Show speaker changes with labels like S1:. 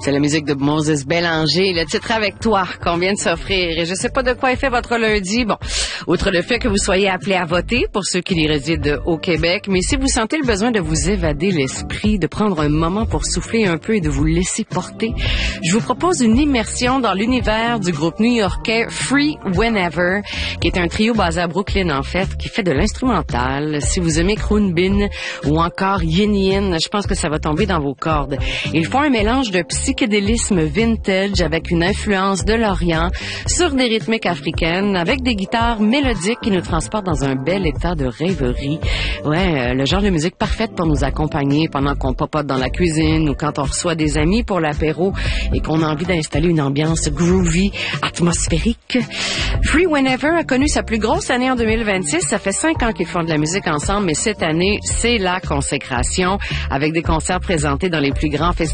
S1: C'est la musique de Moses Bélanger, le titre Avec toi qu'on vient de s'offrir. Et je sais pas de quoi est fait votre lundi. Bon, outre le fait que vous soyez appelés à voter pour ceux qui y résident au Québec, mais si vous sentez le besoin de vous évader l'esprit, de prendre un moment pour souffler un peu et de vous laisser porter, je vous propose une immersion dans l'univers du groupe new-yorkais Free Whenever, qui est un trio basé à Brooklyn en fait, qui fait de l'instrumental. Si vous aimez Croon Bin ou encore Yin Yin, je pense que ça va tomber dans vos cordes. Ils font un mélange de psychédélisme vintage avec une influence de l'Orient sur des rythmiques africaines avec des guitares mélodiques qui nous transportent dans un bel état de rêverie. Ouais, le genre de musique parfaite pour nous accompagner pendant qu'on popote dans la cuisine ou quand on reçoit des amis pour l'apéro et qu'on a envie d'installer une ambiance groovy, atmosphérique. Free Whenever a connu sa plus grosse année en 2026. Ça fait 5 ans qu'ils font de la musique ensemble, mais cette année, c'est la consécration avec des concerts présentés dans les plus grands festivals